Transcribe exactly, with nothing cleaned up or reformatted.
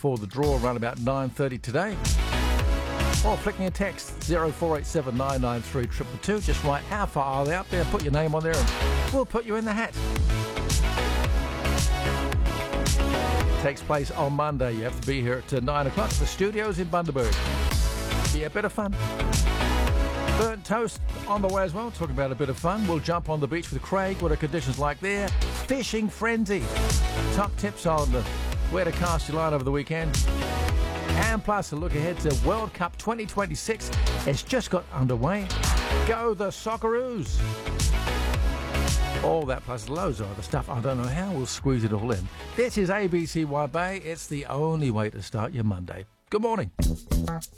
for the draw around about nine thirty today. Or flicking a text zero four eight seven nine nine three two two two. Just write how far are they out there, put your name on there, and we'll put you in the hat. Takes place on Monday. You have to be here at uh, nine o'clock at the studios in Bundaberg. Be a bit of fun. Burnt toast on the way as well. Talking about a bit of fun. We'll jump on the beach with Craig. What are conditions like there? Fishing frenzy. Top tips on the, where to cast your line over the weekend. And plus a look ahead to World Cup twenty twenty-six. It's just got underway. Go the Socceroos. All that plus loads of other stuff. I don't know how we'll squeeze it all in. This is A B C Y Bay. It's the only way to start your Monday. Good morning.